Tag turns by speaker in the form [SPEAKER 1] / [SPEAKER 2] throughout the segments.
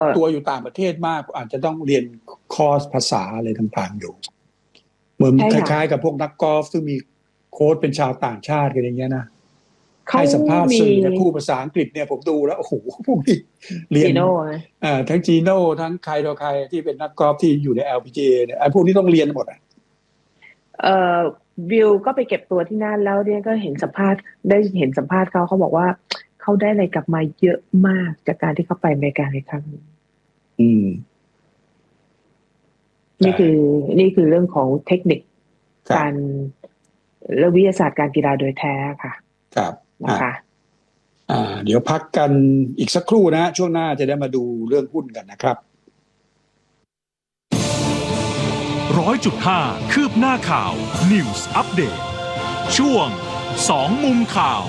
[SPEAKER 1] ตัวอยู่ต่างประเทศมากอาจจะต้องเรียนคอร์สภาษาอะไรต่างๆอยู่เหมือนคล้ายๆกับพวกนักกอล์ฟซึ่งมีโค้ชเป็นชาวต่างชาติกันอย่างเงี้ยนะให้สัมภาษณ์สื่อเนี่ยคู่ภาษาอังกฤษเนี่ยผมดูแล้วโอ้โหพวกนี้เรียนทั้งจีโน่ทั้งใครต่อใครที่เป็นนักกอล์ฟที่อยู่ใน LPGA เนี่ยไอ้พวกนี้ต้องเรียนหมด
[SPEAKER 2] วิวก็ไปเก็บตัวที่นั่นแล้วเนี่ยก็เห็นสัมภาษณ์เขาบอกว่าเขาได้อะไรกลับมาเยอะมากจากการที่เขาไปอเมริกาในครั้งนี้นี่คือเรื่องของเทคนิคการและวิทยาศาสตร์การกีฬาโดยแท้ค่ะ
[SPEAKER 1] ครับ
[SPEAKER 2] นะคะ
[SPEAKER 1] เดี๋ยวพักกันอีกสักครู่นะช่วงหน้าจะได้มาดูเรื่องหุ้นกันนะครับ
[SPEAKER 3] 100.5 คืบหน้าข่าว News Update ช่วง2มุมข่าว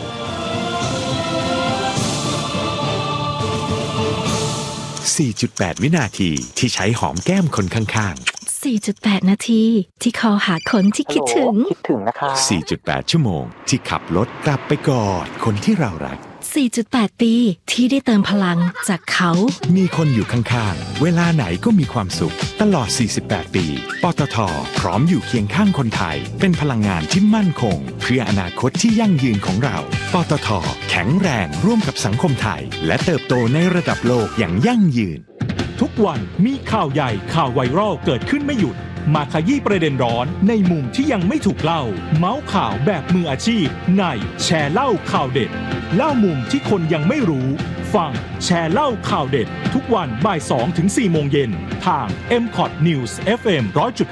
[SPEAKER 4] 4.8 วินาทีที่ใช้หอมแก้มคนข้างๆ
[SPEAKER 5] 4.8 นาทีที่คอหาคนที่คิดถึง
[SPEAKER 4] นะคะ 4.8 ชั่วโมงที่ขับรถกลับไปกอดคนที่เรารัก
[SPEAKER 5] 4.8 ปีที่ได้เติมพลังจากเขา
[SPEAKER 4] มีคนอยู่ข้างๆเวลาไหนก็มีความสุขตลอด48ปีปตท.พร้อมอยู่เคียงข้างคนไทยเป็นพลังงานที่มั่นคงเพื่ออนาคตที่ยั่งยืนของเราปตท.แข็งแรงร่วมกับสังคมไทยและเติบโตในระดับโลกอย่างยั่งยืน
[SPEAKER 3] ทุกวันมีข่าวใหญ่ข่าวไวรัลเกิดขึ้นไม่หยุดมาขยี้ประเด็นร้อนในมุมที่ยังไม่ถูกเล่าเมาส์ข่าวแบบมืออาชีพในแชร์เล่าข่าวเด็ดเล่ามุมที่คนยังไม่รู้ฟังแชร์เล่าข่าวเด็ดทุกวันบ่าย 2 ถึง 4 โมงเย็นทาง MCOT News FM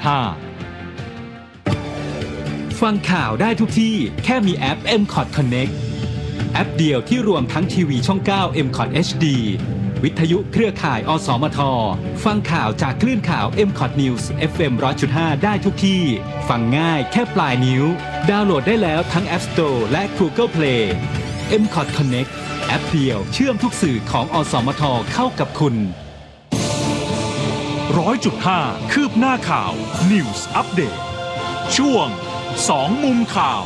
[SPEAKER 3] 100.5 ฟังข่าวได้ทุกที่แค่มีแอป MCOT Connect แอปเดียวที่รวมทั้งทีวีช่อง 9 MCOT HDวิทยุเครือข่ายอสมทฟังข่าวจากคลื่นข่าว MCOT News FM 100.5 ได้ทุกที่ฟังง่ายแค่ปลายนิ้วดาวน์โหลดได้แล้วทั้ง App Store และ Google Play MCOT Connect แอปเดียวเชื่อมทุกสื่อของอสมทเข้ากับคุณ 100.5 คืบหน้าข่าว News Update ช่วง2มุมข่าว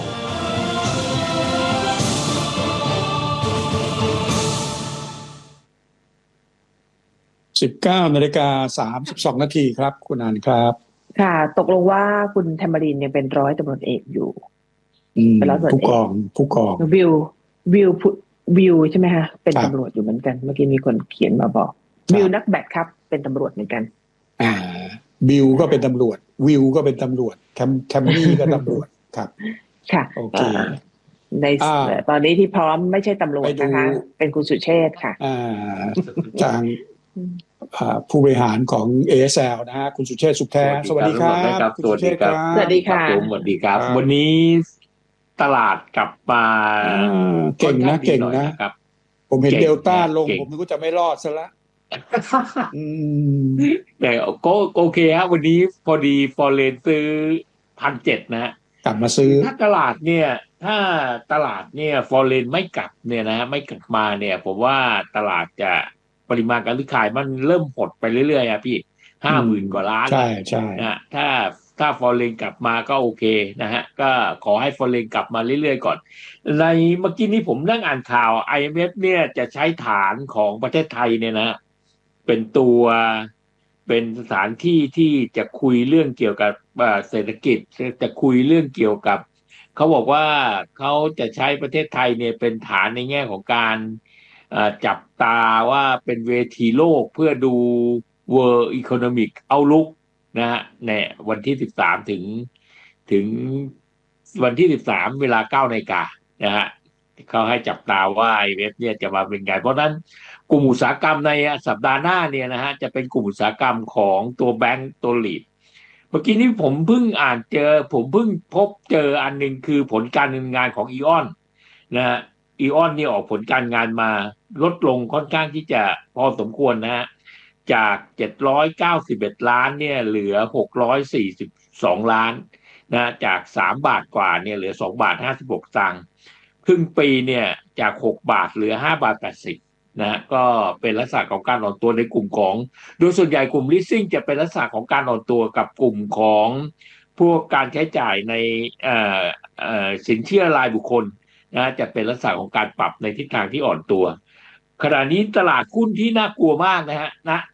[SPEAKER 1] 19:32 นาทีครับคุณอานครับ
[SPEAKER 2] ค่ะตกลงว่าคุณแทมรินยังเป็นร้อยตำรวจเอกอยู่
[SPEAKER 1] เป็นผู้กอง
[SPEAKER 2] วิวใช่ไหมคะเป็นตำรวจอยู่เหมือนกันเมื่อกี้มีคนเขียนมาบอกวิวนักแบดครับเป็นตำรวจเหมือนกัน
[SPEAKER 1] บิวก็เป็นตำรวจวิวก็เป็นตำรวจแคมมี่ก็ตำรวจครับ
[SPEAKER 2] ค่ะ
[SPEAKER 1] โอเค
[SPEAKER 2] ในตอนนี้ที่พร้อมไม่ใช่ตำรวจนะคะเป็นคุณสุเชษฐ์ค่ะ
[SPEAKER 1] ทางผู้บริหารของ ASL นะฮะคุณสุเชษฐ์สุขแท้สวัสดีครับ
[SPEAKER 6] สวัสดีครับ
[SPEAKER 2] สวัสดีค่ะ
[SPEAKER 6] สวัสดีครับวันนี้ตลาดกลับมา
[SPEAKER 1] เก่งนะครับผมเห็นเดลต้าลงผมนึกว่าจะไม่รอดซะละ
[SPEAKER 6] แต่ก็โอเคฮะวันนี้พอดีฟอเรนซื้อ 1,700 นะฮะ
[SPEAKER 1] กลับมาซื้อ
[SPEAKER 6] ถ้าตลาดเนี่ยฟอเรนไม่กลับเนี่ยนะไม่กลับมาเนี่ยผมว่าตลาดจะปริมาณการซื้อขายมันเริ่มหดไปเรื่อยๆอ่ะพี่ 50,000 กว่าล้าน
[SPEAKER 1] ใช่
[SPEAKER 6] นะถ้าฟอเรนกลับมาก็โอเคนะฮะก็ขอให้ฟอเรนกลับมาเรื่อยๆก่อนในเมื่อกี้นี้ผมนั่งอ่านข่าว IMF เนี่ยจะใช้ฐานของประเทศไทยเนี่ยนะเป็นสถานที่ที่จะคุยเรื่องเกี่ยวกับเศรษฐกิจจะคุยเรื่องเกี่ยวกับเขาบอกว่าเขาจะใช้ประเทศไทยเนี่ยเป็นฐานในแง่ของการจับตาว่าเป็นเวทีโลกเพื่อดู World Economic Outlook นะฮะในวันที่13ถึงวันที่13เวลา 9 นาฬิกานะฮะเขาให้จับตาว่า IMF เนี่ยจะมาเป็นไงเพราะนั้นกลุ่มอุตสาหกรรมในสัปดาห์หน้าเนี่ยนะฮะจะเป็นกลุ่มอุตสาหกรรมของตัวแบงก์ตัวลีดเมื่อกี้นี้ผมเพิ่งพบเจออันนึงคือผลการดำเนินงานของอีออนนะฮะอีออนนี่ออกผลการงานมาลดลงค่อนข้างที่จะพอสมควรนะฮะจาก791ล้านเนี่ยเหลือ642ล้านนะจาก3 บาทกว่าเนี่ยเหลือ2 บาท 56 สตางค์ครึ่งปีเนี่ยจาก6 บาทเหลือ5 บาท 80นะก็เป็นลักษณะของการอ่อนตัวในกลุ่มของโดยส่วนใหญ่กลุ่ม leasing จะเป็นลักษณะของการอ่อนตัวกับกลุ่มของพวกการใช้จ่ายในสินเชื่อรายบุคคลนะจะเป็นลักษณะของการปรับในทิศทางที่อ่อนตัวขณะนี้ตลาดหุ้นที่น่ากลัวมากนะฮะ